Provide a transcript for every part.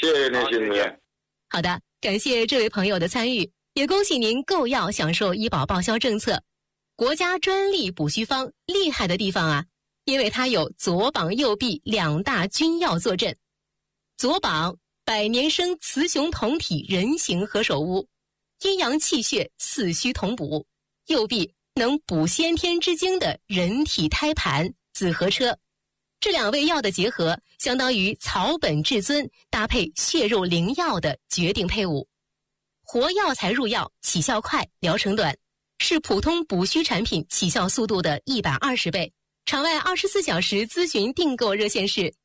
谢谢您，谢谢您。 好的，感谢这位朋友的参与，也恭喜您购药享受医保报销政策。国家专利补虚方厉害的地方啊，因为它有左膀右臂2大君药坐镇。左膀百年生雌雄同体人形何首乌，阴阳气血四虚同补；右臂能补先天之精的人体胎盘紫河车。这2味药的结合，相当于草本至尊搭配血肉灵药的绝顶配伍。活药材入药，起效快，疗程短，是普通补虚产品起效速度的120倍。场外24小时咨询订购热线是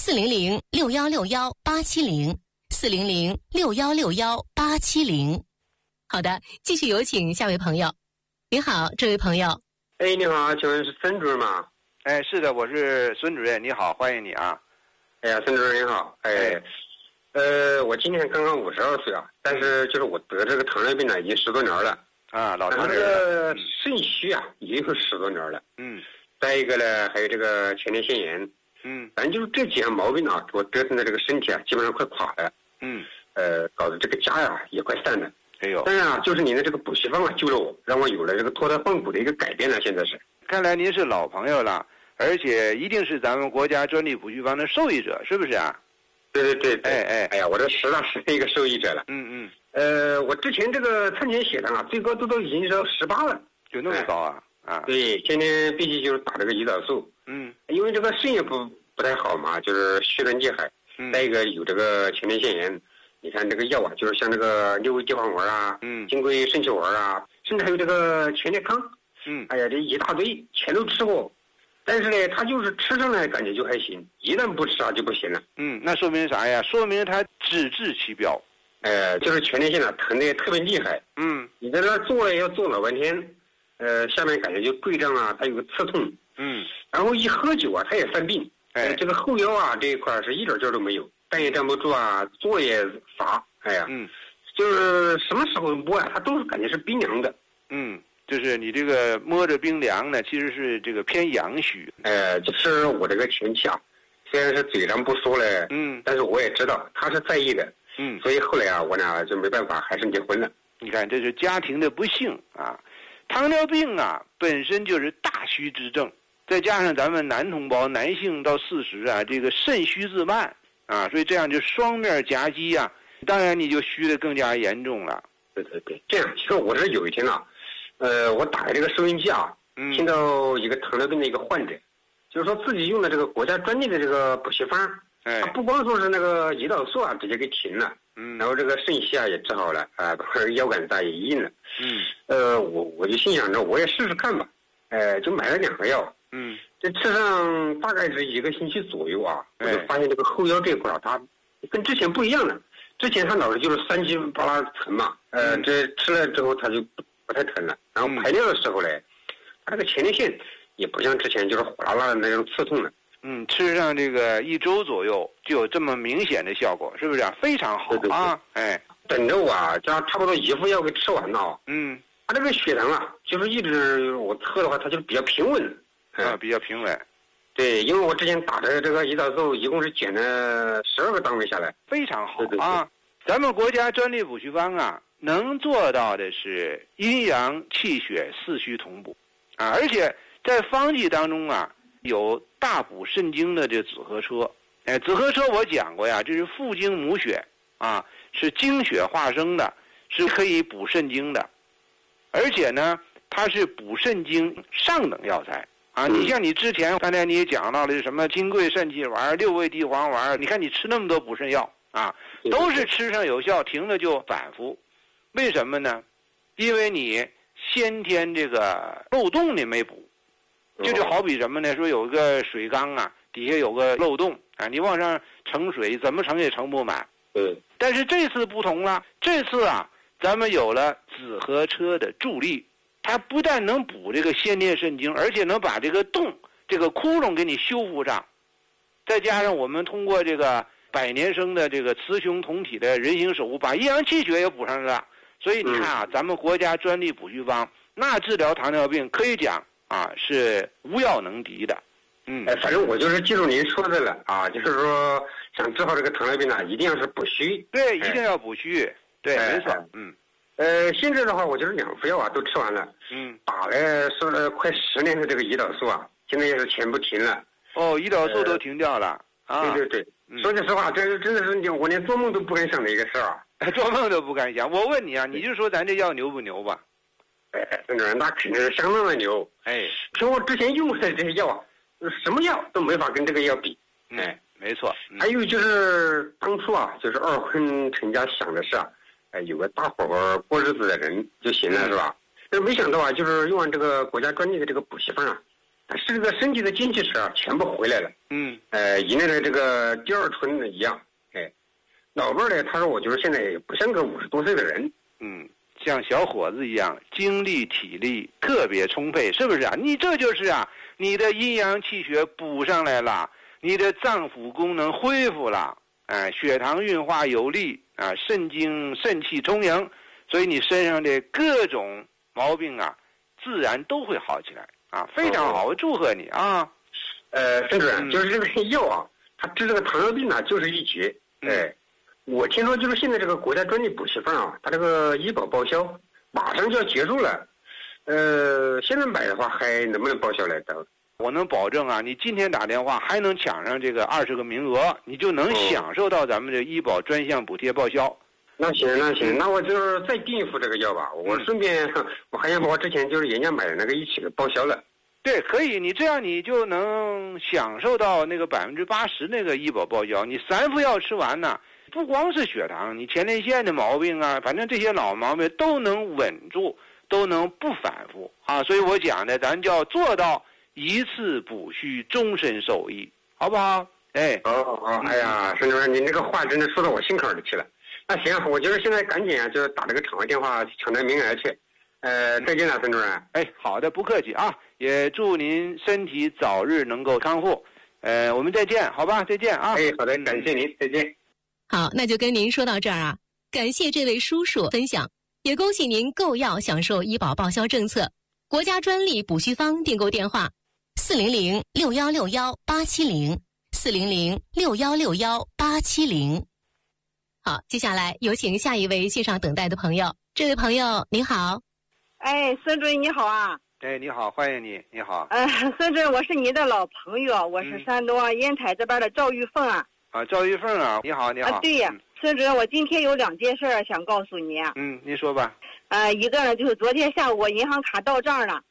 400-6161-870，400-6161-870。好的，继续有请下位朋友。您好，这位朋友。 哎，你好，请问是孙主任吗？ 哎，是的，我是孙主任，你好，欢迎你啊。 哎呀，孙主任你好。我今年刚刚52岁啊，但是就是我得这个糖尿病呢，已经10多年了。 啊，老糖这个肾虚啊，也有10多年了。再一个呢，还有这个前列腺炎。反正就是这几样毛病啊，给我折腾的这个身体啊，基本上快垮了。搞得这个家呀也快散了。 哎呦， 当然啊，就是您的这个补虚方啊，救了我，让我有了这个脱胎换骨的一个改变了。现在是， 看来您是老朋友了，而且一定是咱们国家专利补虚方的受益者，是不是啊？ 对。哎呀，我这实打实的一个受益者了。我之前这个餐前血糖啊，最高都已经是18了， 有那么高啊？ 对，天天必须就是打这个胰岛素。因为这个肾也不太好嘛，就是虚的厉害。再一个有这个前列腺炎，你看这个药啊，就是像这个六味地黄丸啊，金匮肾气丸啊，甚至还有这个前列康。哎呀，这一大堆全都吃过，但是呢，他就是吃上来感觉就还行，一旦不吃啊就不行了。 那说明啥呀？说明他只治其标。 就是前列腺啊疼的特别厉害。你在那坐要坐老半天，下面感觉就坠胀啊，它有个刺痛。然后一喝酒啊，他也犯病。这个后腰啊这一块是一点劲儿都没有，站也站不住啊，坐也乏。哎呀，就是什么时候摸啊，他都是感觉是冰凉的。 就是你这个摸着冰凉呢，其实是这个偏阳虚。 就是我这个前妻啊，虽然是嘴上不说了，但是我也知道他是在意的。所以后来啊，我俩就没办法，还是结婚了。 你看，这是家庭的不幸啊。糖尿病啊，本身就是大虚之症，再加上咱们男同胞男性到40啊，这个肾虚自慢啊，所以这样就双面夹击啊，当然你就虚的更加严重了。 对，这样，其实我是有一天啊，我打开这个收音机啊，听到一个糖尿病的一个患者，就是说自己用的这个国家专利的这个补虚方，他不光说是那个胰岛素啊直接给停了，然后这个肾虚啊也治好了啊，腰杆子啊也硬了。我就心想着我也试试看吧，就买了2盒药。这吃上大概是1个星期左右啊，我就发现这个后腰这块啊，它跟之前不一样了。之前它老是就是3七8拉疼嘛，这吃了之后它就不太疼了。然后排尿的时候呢，它这个前列腺也不像之前就是火辣辣的那种刺痛了。 吃上这个1周左右就有这么明显的效果，是不是啊？非常好啊！ 等着我啊，这样差不多1副药给吃完了。它这个血糖啊，就是一直我测的话，它就比较平稳。 比较平稳。 对，因为我之前打的这个胰岛素一共是减了12个单位下来。 非常好啊！咱们国家专利补虚方啊，能做到的是阴阳气血四虚同补啊，而且在方剂当中啊，有大补肾精的这紫河车。紫河车我讲过呀，这是父精母血啊，是精血化生的，是可以补肾精的，而且呢，它是补肾精上等药材啊。你像你之前刚才你也讲到了什么金匮肾气丸、六味地黄丸，你看你吃那么多补肾药啊，都是吃上有效，停了就反复。为什么呢？因为你先天这个漏洞你没补。就好比什么呢？说有个水缸啊，底下有个漏洞啊，你往上盛水，怎么盛也盛不满。但是这次不同了，这次啊，咱们有了紫河车的助力，它不但能补这个先天肾精，而且能把这个洞、这个窟窿给你修复上。再加上我们通过这个百年生的这个雌雄同体的人形手术，把阴阳气血也补上来了。所以你看啊，咱们国家专利补虚方，那治疗糖尿病可以讲啊，是无药能敌的。 反正我就是记住您说的了啊，就是说想治好这个糖尿病呢，一定要是补虚。 对，一定要补虚。对，没错。 现在的话，我就是2副药啊都吃完了。打了说了快10年的这个胰岛素啊，现在也是全部停了。 哦，胰岛素都停掉了啊？ 对。说句实话，这真的是我连做梦都不敢想的一个事儿啊。 做梦都不敢想。我问你啊，你就说咱这药牛不牛吧？ 孙主任，那肯定是相当的牛。听我之前用的这些药啊，什么药都没法跟这个药比。 没错。 还有就是当初啊，就是2婚成家想的是啊，有个大伙过日子的人就行了，是吧？但没想到啊，就是用完这个国家专利的这个补习方啊，它是这个身体的精气神啊，全部回来了。迎来了这个第2春的一样。老伴儿呢，他说我就是现在也不像个50多岁的人。 像小伙子一样，精力体力特别充沛，是不是啊？你这就是啊，你的阴阳气血补上来了，你的脏腑功能恢复了，血糖运化有力啊，肾气充盈，所以你身上的各种毛病啊，自然都会好起来啊，非常好，我祝贺你啊。 孙主任，就是这个药啊，它治这个糖尿病呢，就是一绝。我听说就是现在这个国家专利补习方啊，它这个医保报销马上就要结束了。现在买的话还能不能报销来着？ 我能保证啊，你今天打电话还能抢上这个20个名额，你就能享受到咱们这医保专项补贴报销。 那行，那我就是再订一副这个药吧。我顺便我还想把我之前就是人家买的那个一起给报销了。 对，可以，你这样你就能享受到那个80%那个医保报销。你3副药吃完呢，不光是血糖，你前列腺的毛病啊，反正这些老毛病都能稳住，都能不反复啊。所以我讲的，咱就要做到一次补虚，终身受益，好不好？哎呀，孙主任，您这个话真的说到我心坎里去了。那行，我觉得现在赶紧啊，就打这个场外电话抢那名额去。再见了，孙主任。 好的，不客气啊，也祝您身体早日能够康复。我们再见，好吧？再见啊。 好的，感谢您，再见。 好，那就跟您说到这儿啊。感谢这位叔叔分享，也恭喜您购药享受医保报销政策。国家专利补虚方订购电话：400-6161-870，400-6161-870。好，接下来有请下一位线上等待的朋友。这位朋友您好。 孙主任你好啊。 你好，欢迎你，你好。 孙主任，我是你的老朋友，我是山东烟台这边的赵玉凤啊。 赵玉凤啊，你好，你好。 对呀，孙主任，我今天有2件事想告诉你啊。 您说吧。 一个呢，就是昨天下午我银行卡到账了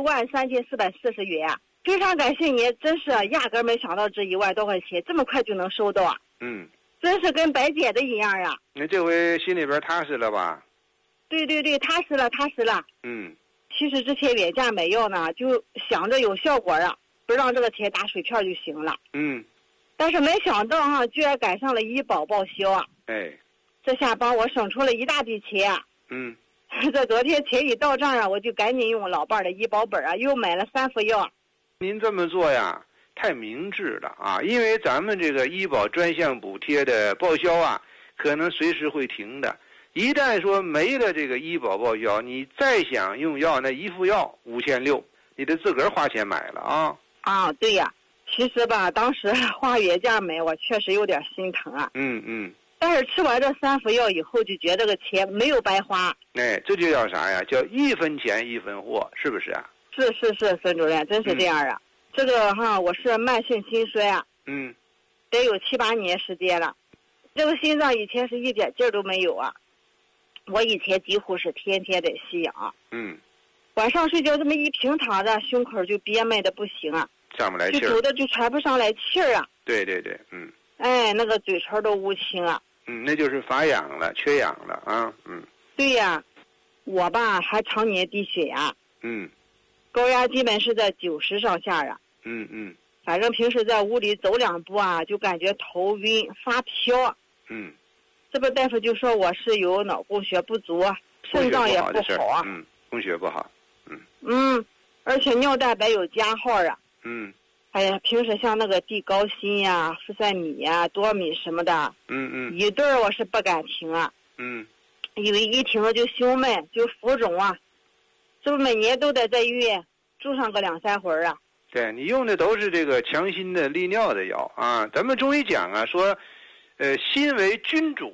13440元啊，非常感谢你，真是压根没想到这1万多块钱这么快就能收到啊。真是跟白捡的一样呀。 你这回心里边踏实了吧？ 对，踏实了。其实之前原价买药呢，就想着有效果啊，不让这个钱打水漂就行了。但是没想到居然赶上了医保报销啊！这下帮我省出了一大笔钱啊！这昨天钱一到账啊，我就赶紧用老伴儿的医保本啊，又买了3副药。 您这么做呀，太明智了啊！因为咱们这个医保专项补贴的报销啊，可能随时会停的。一旦说没了这个医保报销，你再想用药，那1副药5600，你得自个儿花钱买了啊！ 对呀。其实吧，当时花原价买，我确实有点心疼啊。但是吃完这3副药以后，就觉得这个钱没有白花。 这就叫啥呀？叫1分钱1分货，是不是啊？ 是，孙主任，真是这样啊。这个我是慢性心衰啊。得有7、8年时间了。这个心脏以前是一点劲儿都没有啊。我以前几乎是天天得吸氧。晚上睡觉这么一平躺着，胸口就憋闷的不行啊。 上不来气儿， 就走的就喘不上来气儿啊。 对， 那个嘴唇都乌青啊。 那就是乏氧了，缺氧了啊。 对呀，我吧还常年低血压。高压基本是在90上下啊。反正平时在屋里走2步啊，就感觉头晕发飘。这不大夫就说我是有脑供血不足啊，肾脏也不好啊。 供血不好。 而且尿蛋白有加号啊。平时像那个地高辛呀、富塞米呀、多米什么的，一顿我是不敢停啊。因为一停了就胸闷，就浮肿啊。这不每年都得在医院住上个2、3回啊。 对，你用的都是这个强心的利尿的药啊。咱们中医讲啊，说，心为君主。